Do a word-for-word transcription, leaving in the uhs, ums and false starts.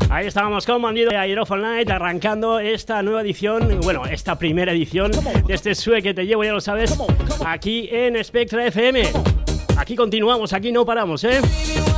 Ahí estábamos con Bandido de Aerophone Night, arrancando esta nueva edición, bueno, esta primera edición de este Sue que te llevo, ya lo sabes, aquí en Spectra F M. Aquí continuamos, aquí no paramos, ¿eh?